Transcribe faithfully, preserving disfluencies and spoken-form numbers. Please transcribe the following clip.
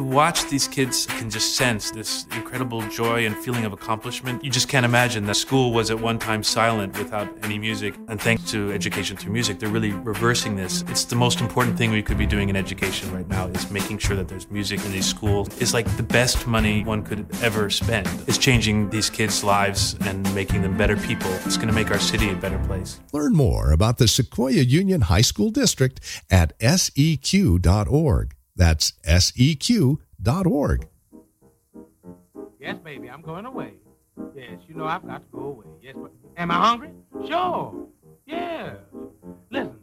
watch these kids, you can just sense this incredible joy and feeling of accomplishment. You just can't imagine that school was at one time silent without any music. And thanks to education through music, they're really reversing this. It's the most important thing we could be doing in education right now, is making sure that there's music in these schools. It's like the best money one could ever spend. It's changing these kids' lives and making them better people. It's going to make our city a better place. Learn more about the Sequoia Union High School District at S E Q dot org. That's S E Q dot org. Yes, baby, I'm going away. Yes, you know I've got to go away. Yes, but am I hungry? Sure. Yeah. Listen,